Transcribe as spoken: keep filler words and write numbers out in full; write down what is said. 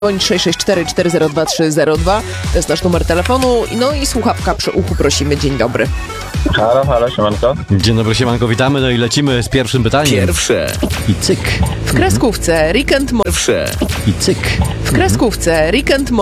Dzwonić sześć sześć cztery cztery zero dwa trzy zero dwa, to jest nasz numer telefonu, no i słuchawka przy uchu prosimy. Dzień dobry. Halo, halo, siemanko. Dzień dobry, siemanko, witamy, no i lecimy z pierwszym pytaniem. Pierwsze. I cyk. W kreskówce Rick and Morty. Pierwsze. I cyk. W kreskówce Rick and Morty